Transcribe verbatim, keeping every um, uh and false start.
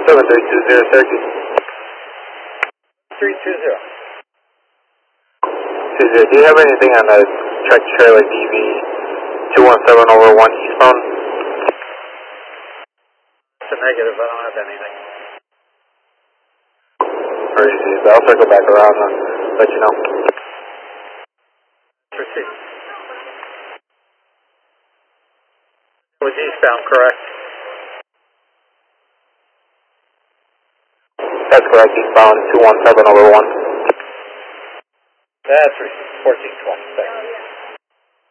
seven three two zero, Syracuse. three two zero. two zero. Do you have anything on the track trailer D V two one seven over one eastbound? It's a negative, I don't have anything. Received. I'll circle back around and let you know. Received. It was eastbound, correct? That's correct, eastbound two one seven over one. That's received. fourteen twenty, thanks.